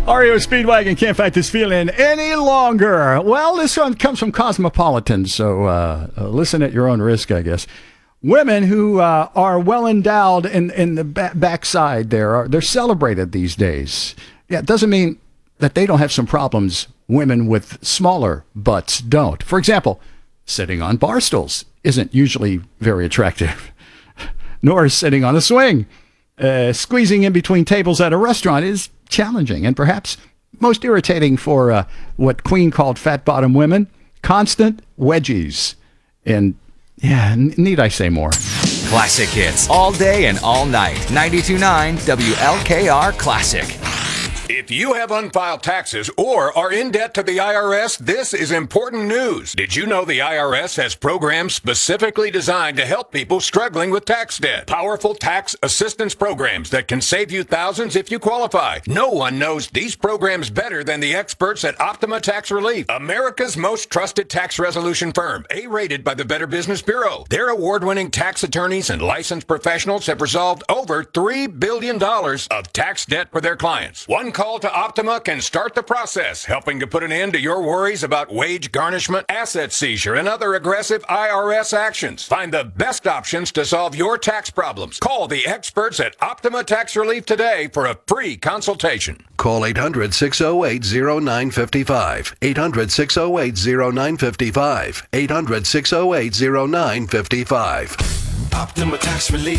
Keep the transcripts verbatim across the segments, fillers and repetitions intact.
R E O Speedwagon can't fight this feeling any longer. Well, this one comes from Cosmopolitan, so uh, uh, listen at your own risk, I guess. Women who uh, are well endowed in, in the ba- backside there, are, they're celebrated these days. Yeah, it doesn't mean that they don't have some problems women with smaller butts don't. For example, sitting on bar stools isn't usually very attractive, nor is sitting on a swing. Uh, squeezing in between tables at a restaurant is challenging and perhaps most irritating for uh, what Queen called fat-bottom women, constant wedgies. And yeah, n- need I say more? Classic hits all day and all night. ninety-two point nine W L K R Classic. If you have unfiled taxes or are in debt to the I R S, this is important news. Did you know the I R S has programs specifically designed to help people struggling with tax debt? Powerful tax assistance programs that can save you thousands if you qualify. No one knows these programs better than the experts at Optima Tax Relief, America's most trusted tax resolution firm, A-rated by the Better Business Bureau. Their award-winning tax attorneys and licensed professionals have resolved over three billion dollars of tax debt for their clients. One call to Optima can start the process, helping to put an end to your worries about wage garnishment, asset seizure, and other aggressive I R S actions. Find the best options to solve your tax problems. Call the experts at Optima Tax Relief today for a free consultation. Call eight hundred, six oh eight, oh nine five five. eight hundred, six oh eight, oh nine five five. eight hundred, six oh eight, oh nine five five. Optima Tax Relief.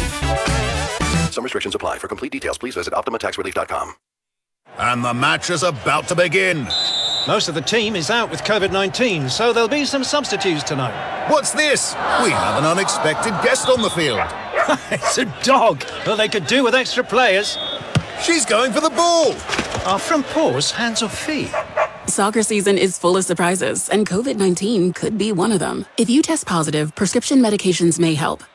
Some restrictions apply. For complete details, please visit optima tax relief dot com. And the match is about to begin. Most of the team is out with covid nineteen, so there'll be some substitutes tonight. What's this? We have an unexpected guest on the field. It's a dog. Well, they could do with extra players. She's going for the ball. Are front paws hands or feet? Soccer season is full of surprises, and covid nineteen could be one of them. If you test positive, prescription medications may help.